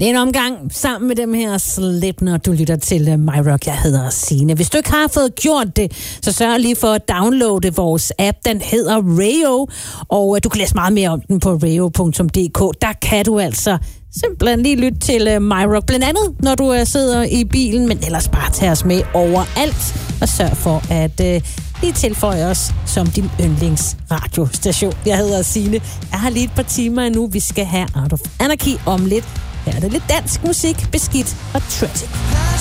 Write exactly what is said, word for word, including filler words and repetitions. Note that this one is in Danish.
Det er en omgang sammen med dem her Slip, når du lytter til My Rock. Jeg hedder Signe. Hvis du ikke har fået gjort det, så sørg lige for at downloade vores app. Den hedder Rayo, og du kan læse meget mere om den på rayo punktum d k. Der kan du altså simpelthen lige lytte til My Rock. Blandt andet, når du sidder i bilen, men ellers bare tage os med overalt. Og sørg for at uh, lige tilføje os som din yndlingsradiostation. Jeg hedder Signe. Jeg har lige et par timer nu. Vi skal have Art of Anarchy om lidt. Her er det lidt dansk musik, Beskidt og Tragic.